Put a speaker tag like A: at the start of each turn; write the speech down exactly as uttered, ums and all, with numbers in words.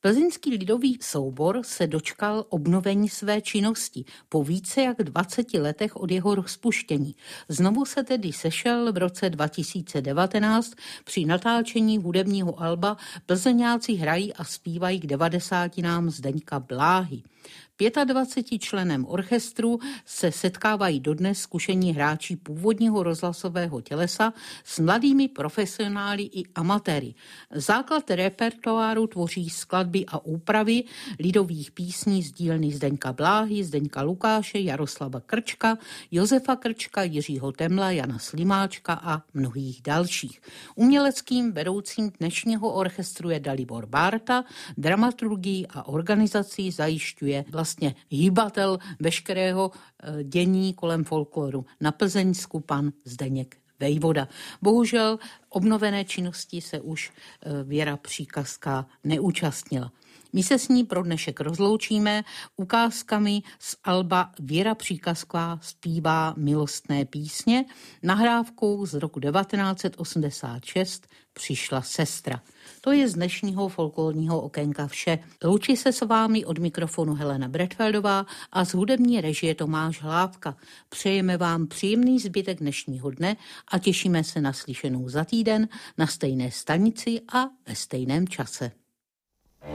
A: Plzeňský lidový soubor se dočkal obnovení své činnosti po více jak dvaceti letech od jeho rozpuštění. Znovu se tedy sešel v roce dva tisíce devatenáct při natáčení hudebního alba Plzeňáci hrají a zpívají k devadesátinám Zdeňka Bláhy. dvaceti pěti členem orchestru se setkávají dodnes zkušení hráči původního rozhlasového tělesa s mladými profesionály i amatéry. Základ repertoáru tvoří skladby a úpravy lidových písní z dílny Zdeňka Bláhy, Zdeňka Lukáše, Jaroslava Krčka, Josefa Krčka, Jiřího Temla, Jana Slimáčka a mnohých dalších. Uměleckým vedoucím dnešního orchestru je Dalibor Bárta, dramaturgii a organizaci zajišťuje vlastně hýbatel veškerého dění kolem folkloru na Plzeňsku pan Zdeněk Vejvoda. Bohužel obnovené činnosti se už Věra Příkazská neúčastnila. My se s ní pro dnešek rozloučíme ukázkami z alba Věra Příkazská zpívá milostné písně, nahrávkou z roku devatenáct set osmdesát šest Přišla sestra. To je z dnešního folklorního okénka vše. Loučí se s vámi od mikrofonu Helena Bretfeldová a z hudební režie Tomáš Hlávka. Přejeme vám příjemný zbytek dnešního dne a těšíme se na slyšenou za týden na stejné stanici a ve stejném čase.